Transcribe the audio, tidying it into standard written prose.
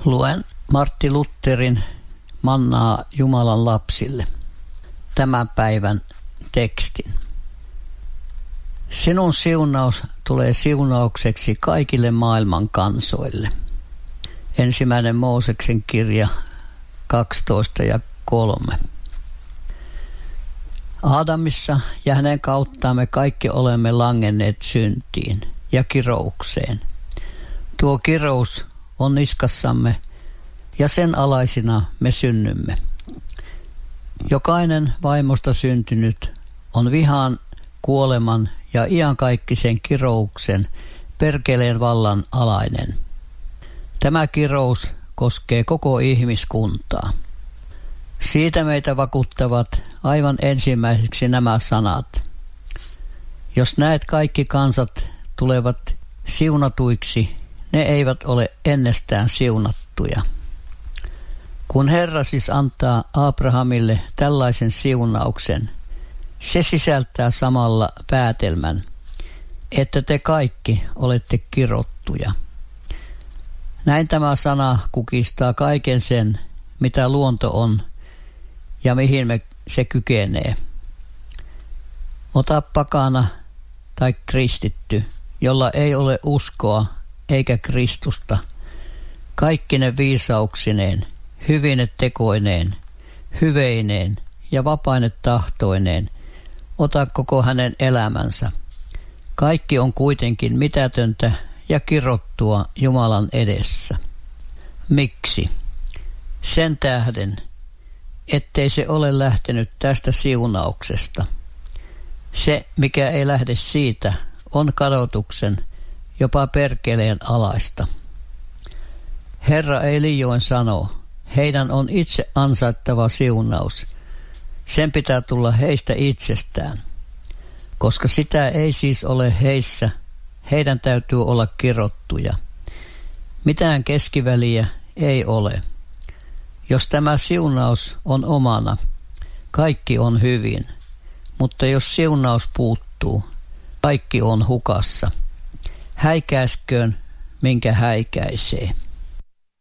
Luen Martti Lutherin Mannaa Jumalan lapsille. Tämän päivän tekstin. Sinun siunaus tulee siunaukseksi kaikille maailman kansoille. 1. Mooseksen kirja 12:3. Aadamissa ja hänen kauttaan me kaikki olemme langenneet syntiin ja kiroukseen. Tuo kirous on niskassamme ja sen alaisina me synnymme. Jokainen vaimosta syntynyt on vihan, kuoleman ja iankaikkisen kirouksen perkeleen vallan alainen. Tämä kirous koskee koko ihmiskuntaa. Siitä meitä vakuuttavat aivan ensimmäiseksi nämä sanat. Jos näet kaikki kansat tulevat siunatuiksi, ne eivät ole ennestään siunattuja. Kun Herra siis antaa Abrahamille tällaisen siunauksen, se sisältää samalla päätelmän, että te kaikki olette kirottuja. Näin tämä sana kukistaa kaiken sen, mitä luonto on ja mihin se kykenee. Ota pakana tai kristitty, jolla ei ole uskoa eikä Kristusta, kaikkine viisauksineen, hyvine tekoineen, hyveineen ja vapaine tahtoineen, ota koko hänen elämänsä. Kaikki on kuitenkin mitätöntä ja kirottua Jumalan edessä. Miksi? Sen tähden, ettei se ole lähtenyt tästä siunauksesta. Se, mikä ei lähde siitä, on kadotuksen, jopa perkeleen alaista. Herra ei liioin sano, heidän on itse ansaittava siunaus. Sen pitää tulla heistä itsestään. Koska sitä ei siis ole heissä, heidän täytyy olla kirottuja. Mitään keskiväliä ei ole. Jos tämä siunaus on omana, kaikki on hyvin. Mutta jos siunaus puuttuu, kaikki on hukassa. Häikäisköön, minkä häikäisee.